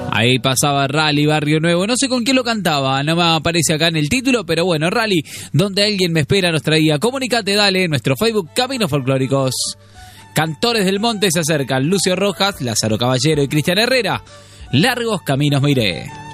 Ahí pasaba Rally Barrio Nuevo. No sé con quién lo cantaba, no me aparece acá en el título, pero bueno, Rally, donde alguien me espera, nos traía. Comunicate, dale, nuestro Facebook Caminos Folclóricos. Cantores del Monte se acercan. Lucio Rojas, Lázaro Caballero y Cristian Herrera. Largos caminos me iré.